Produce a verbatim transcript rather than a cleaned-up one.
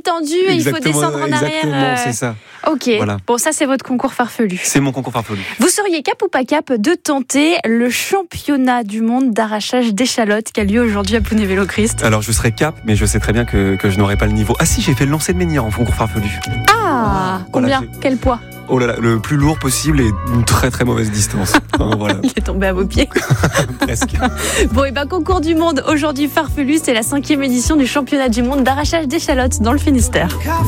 tendu et il faut descendre en arrière. Exactement, euh... c'est ça. Ok, Voilà. Bon ça c'est votre concours farfelu. C'est mon concours farfelu. Vous seriez cap ou pas cap de tenter le championnat du monde d'arrachage d'échalotes qui a lieu aujourd'hui à Pounet-Vélo-Christ? Alors je serai cap, mais je sais très bien que, que je n'aurai pas le niveau. Ah si, j'ai fait le lancer de menhir en concours farfelu. Ah, combien? Voilà, Quel poids? Oh là là, le plus lourd possible et une très très mauvaise distance. Enfin, voilà. Il est tombé à vos pieds. Presque. Bon et ben concours du monde aujourd'hui farfelu, c'est la cinquième édition du championnat du monde d'arrachage d'échalotes dans le Finistère.